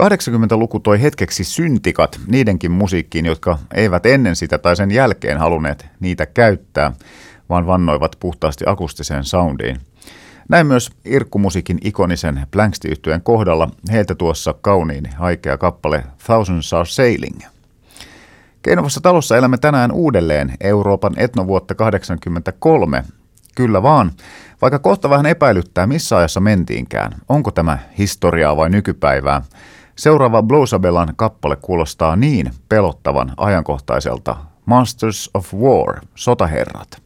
80-luku toi hetkeksi syntikat niidenkin musiikkiin, jotka eivät ennen sitä tai sen jälkeen halunneet niitä käyttää, vaan vannoivat puhtaasti akustiseen soundiin. Näin myös irkkumusiikin ikonisen Planxty-yhtyeen kohdalla heiltä tuossa kauniin haikea kappale Thousands Are Sailing. Keinovassa talossa elämme tänään uudelleen Euroopan etnovuotta 1983. Kyllä vaan, vaikka kohta vähän epäilyttää missä ajassa mentiinkään. Onko tämä historiaa vai nykypäivää? Seuraava Blowsabellan kappale kuulostaa niin pelottavan ajankohtaiselta. Masters of War, sotaherrat.